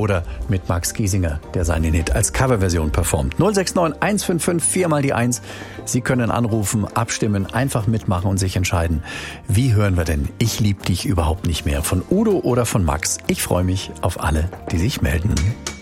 oder mit Max Giesinger, der seinen Hit als Coverversion performt. 069 155 4 mal die 1. Sie können anrufen, abstimmen, einfach mitmachen und sich entscheiden, wie hören wir denn Ich lieb dich überhaupt nicht mehr, von Udo oder von Max. Ich freue mich auf alle, die sich melden.